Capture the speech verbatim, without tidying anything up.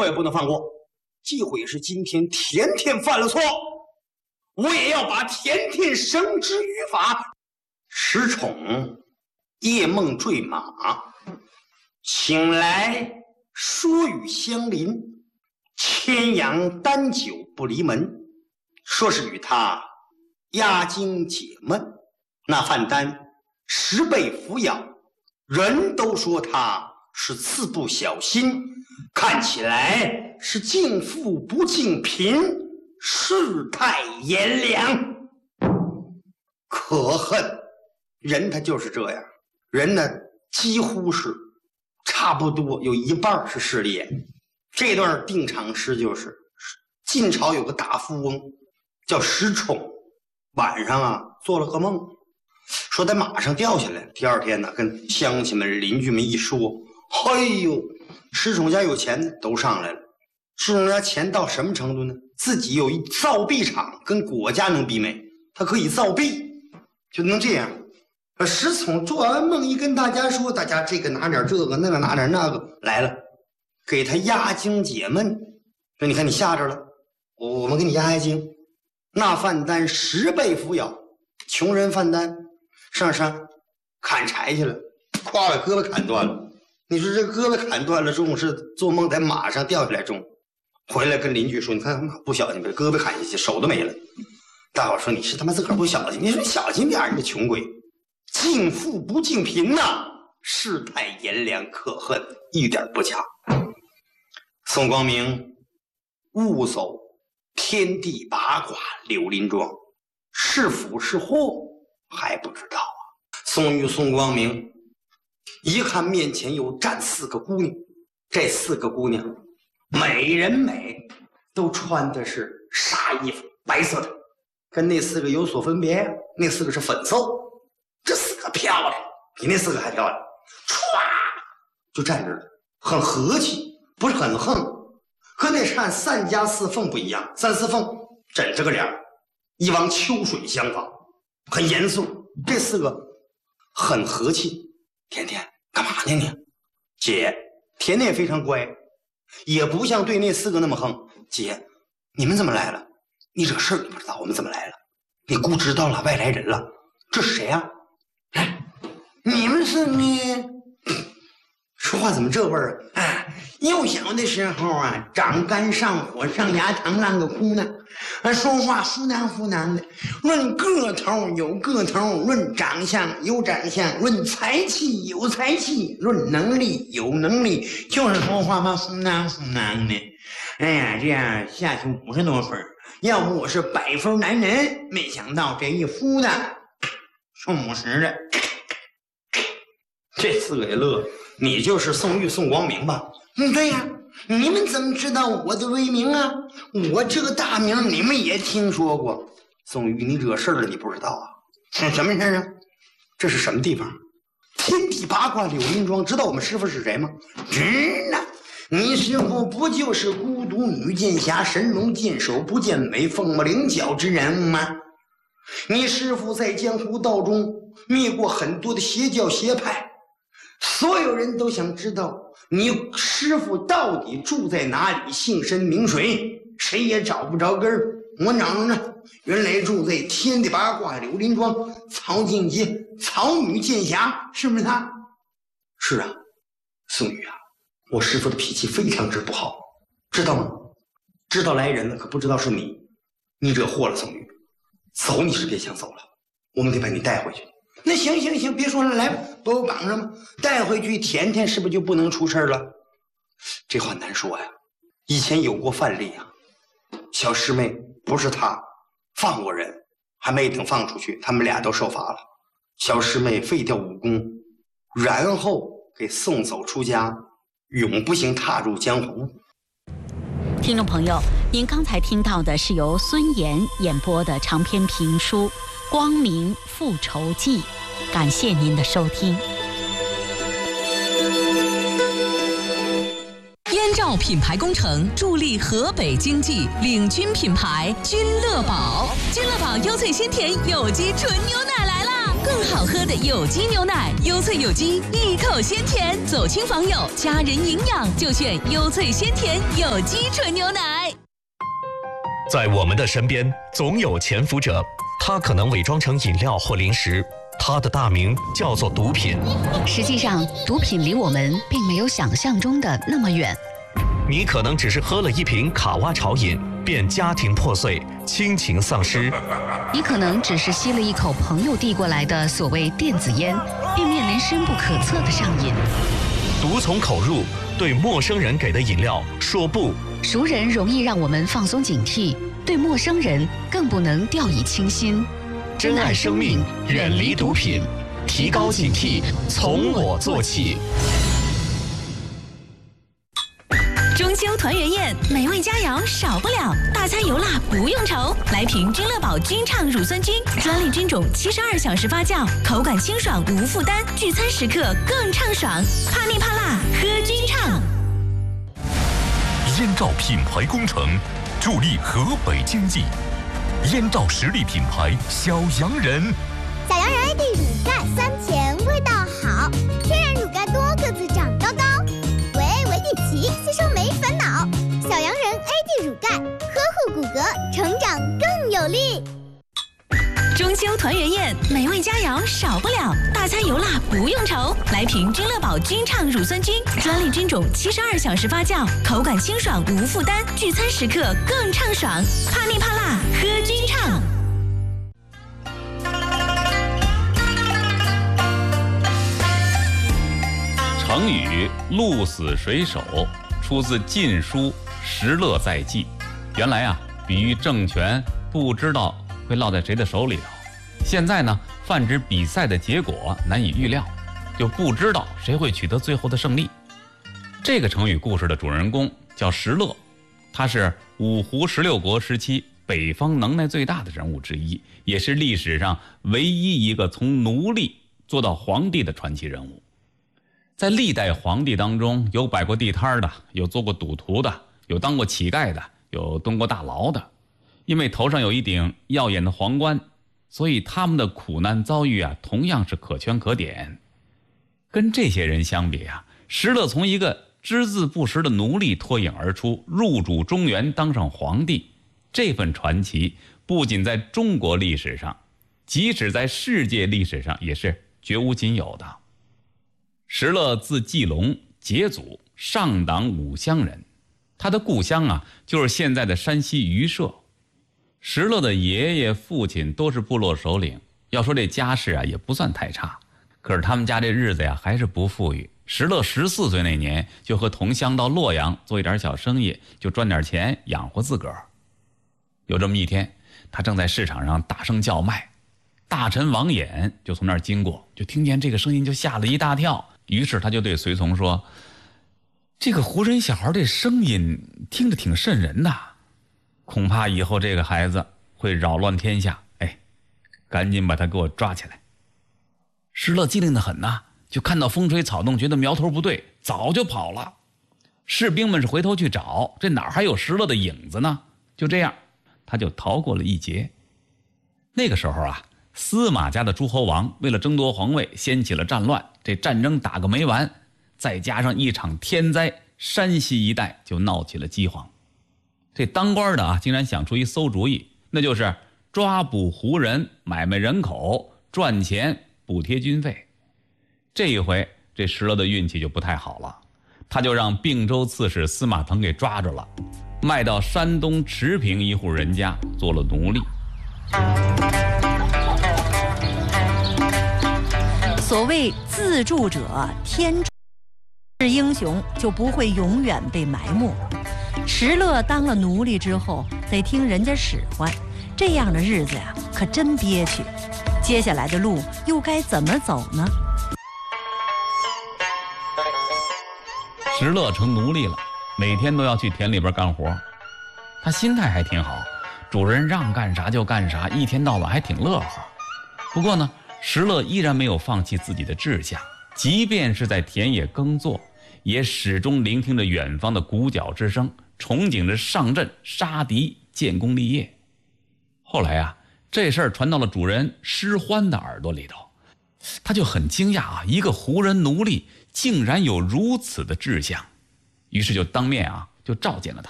我也不能放过。忌讳是今天甜甜犯了错，我也要把甜甜绳之于法。石宠夜梦坠马，醒来说与相邻，牵羊担酒不离门，说是与他压惊解闷。那范丹十被服咬，人都说他是次不小心，看起来是敬富不敬贫，世态炎凉。可恨，人他就是这样，人呢几乎是差不多有一半是势利眼。这段定场诗就是晋朝有个大富翁叫石宠，晚上啊做了个梦，说在马上掉下来。第二天呢跟乡亲们邻居们一说，嘿呦，石宠家有钱都上来了。石宠家钱到什么程度呢？自己有一造币厂，跟国家能媲美，他可以造币，就能这样。石宠做完梦一跟大家说，大家这个拿点这个，那个拿点那个，来了给他压惊解闷，说你看你吓着了，我们给你压压惊。那范丹十被服咬，穷人范丹上山砍柴去了，夸把胳膊砍断了。你说这胳膊砍断了，中午是做梦在马上掉下来中，回来跟邻居说，你看不小心把胳膊砍下去，手都没了。大伙说你是他妈自个儿不小心，你说小心点，你这穷鬼，敬富不敬贫呐，世态炎凉，可恨，一点不假。宋光明误走天地八卦柳林庄，是福是祸还不知道啊。宋玉宋光明一看面前有站四个姑娘，这四个姑娘美人美，都穿的是纱衣服，白色的，跟那四个有所分别。那四个是粉色，这四个漂亮，比那四个还漂亮。歘，就站这儿，很和气，不是很横。和那看三家四凤不一样，三四凤枕着个脸，一汪秋水相仿，很严肃。这四个很和气。甜甜干嘛呢你？姐，甜甜非常乖，也不像对那四个那么横。姐，你们怎么来了？你这个事儿你不知道，我们怎么来了？你姑知道了，外来人了。这是谁啊？来，你们是你说话怎么这味儿啊？哎，幼小的时候啊，长肝上火上牙疼烂个哭呢，啊，说话忽南忽南的。论个头有个头，论长相有长相，论才气有才气，论能力有能力，就是说话嘛忽南忽南的。哎呀，这样下去五十多分，要不我是百分男人，没想到这一忽的送五十的。这四个也乐。你就是宋玉宋光明吧？嗯，对呀。你们怎么知道我的威名啊？我这个大名你们也听说过。宋玉，你惹事了，你不知道啊？是什么事啊？这是什么地方？天地八卦柳林庄，知道我们师傅是谁吗？知呢。你师傅不就是孤独女剑侠，神龙见首不见尾，凤毛麟角之人物吗？你师傅在江湖道中灭过很多的邪教邪派，所有人都想知道你师傅到底住在哪里，姓甚名谁，谁也找不着根儿。我哪儿呢？原来住在天地八卦柳林庄，曹静杰，曹女剑侠，是不是他？是啊，宋玉啊，我师傅的脾气非常之不好，知道吗？知道来人了，可不知道是你，你惹祸了，宋玉。走你是别想走了，我们得把你带回去。那行行行，别说了，来把我绑上吧，带回去，甜甜是不是就不能出事了？这话难说呀，以前有过范例啊。小师妹不是他放过人，还没等放出去，他们俩都受罚了。小师妹废掉武功，然后给送走出家，永不行踏入江湖。 听众朋友，您刚才听到的是由孙岩演播的长篇评书《光明复仇记》，感谢您的收听。 燕赵品牌工程助力河北经济，领军品牌君乐宝。君乐宝优萃鲜甜有机纯牛奶来啦！ 更好喝的有机牛奶，优萃有机，一口鲜甜，走亲访友，家人营养就选优萃鲜甜有机纯牛奶。 在我们的身边，总有潜伏者，他可能伪装成饮料或零食，他的大名叫做毒品。 实际上，毒品离我们并没有想象中的那么远。 你可能只是喝了一瓶卡哇潮饮，便家庭破碎，亲情丧失； 你可能只是吸了一口朋友递过来的所谓电子烟，便面临深不可测的上瘾。 毒从口入，对陌生人给的饮料说不。 熟人容易让我们放松警惕，对陌生人更不能掉以轻心。 珍爱生命，远离毒品，提高警惕，从我做起。 中秋团圆宴，美味佳肴少不了，大餐油辣不用愁。来瓶君乐宝君畅乳酸菌，专利菌种，七十二小时发酵，口感清爽无负担，聚餐时刻更畅爽。怕腻怕辣，喝君畅。 燕赵品牌工程，助力河北经济。燕赵实力品牌小洋人， 小洋人 A D 乳钙酸甜，味道好，天然乳钙多，个子长高高。喂，维迪奇，吸收没烦恼。小洋人 A D 乳钙，呵护骨骼，成长更有力。 中秋团圆宴，美味佳肴少不了，大餐油辣不用愁。来瓶君乐宝君畅乳酸菌，专利菌种，七十二小时发酵，口感清爽无负担，聚餐时刻更畅爽。怕腻怕辣，喝君畅。 成语鹿死谁手出自《晋书·石勒载记》，原来啊，比喻政权不知道会落在谁的手里头。现在呢，泛指比赛的结果难以预料，就不知道谁会取得最后的胜利。这个成语故事的主人公叫石勒，他是五胡十六国时期北方能耐最大的人物之一，也是历史上唯一一个从奴隶做到皇帝的传奇人物。在历代皇帝当中，有摆过地摊的，有做过赌徒的，有当过乞丐的，有蹲过大牢的。因为头上有一顶耀眼的皇冠，所以他们的苦难遭遇啊，同样是可圈可点。跟这些人相比啊，石勒从一个只字不识的奴隶脱颖而出，入主中原，当上皇帝，这份传奇不仅在中国历史上，即使在世界历史上也是绝无仅有的。石勒字季龙，羯族，上党武乡人，他的故乡啊，就是现在的山西榆社。石勒的爷爷父亲都是部落首领，要说这家世啊也不算太差，可是他们家这日子呀还是不富裕。石勒十四岁那年就和同乡到洛阳做一点小生意，就赚点钱养活自个儿。有这么一天，他正在市场上大声叫卖，大臣王衍就从那儿经过，就听见这个声音就吓了一大跳，于是他就对随从说，这个胡人小孩这声音听着挺瘆人的，恐怕以后这个孩子会扰乱天下，哎，赶紧把他给我抓起来。石勒机灵得很呐、啊，就看到风吹草动，觉得苗头不对，早就跑了。士兵们是回头去找，这哪还有石勒的影子呢？就这样，他就逃过了一劫。那个时候啊，司马家的诸侯王为了争夺皇位，掀起了战乱，这战争打个没完，再加上一场天灾，山西一带就闹起了饥荒。这当官的啊，竟然想出一馊主意，那就是抓捕胡人，买卖人口，赚钱补贴军费。这一回，这石勒的运气就不太好了，他就让并州刺史司马腾给抓着了，卖到山东持平一户人家做了奴隶。 所谓自助者天助，是英雄就不会永远被埋没。石勒当了奴隶之后，得听人家使唤，这样的日子呀，可真憋屈。接下来的路又该怎么走呢？ 石勒成奴隶了，每天都要去田里边干活。他心态还挺好，主人让干啥就干啥，一天到晚还挺乐呵。不过呢，石勒依然没有放弃自己的志向，即便是在田野耕作，也始终聆听着远方的鼓角之声，憧憬着上阵杀敌，建功立业。后来啊，这事儿传到了主人施欢的耳朵里头， 他就很惊讶啊，一个胡人奴隶竟然有如此的志向，于是就当面啊就召见了他。